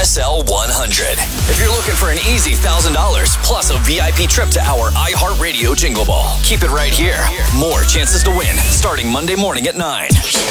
SL 100. If you're looking for an easy $1,000 plus a VIP trip to our iHeartRadio Jingle Ball, keep it right here. More chances to win starting Monday morning at 9.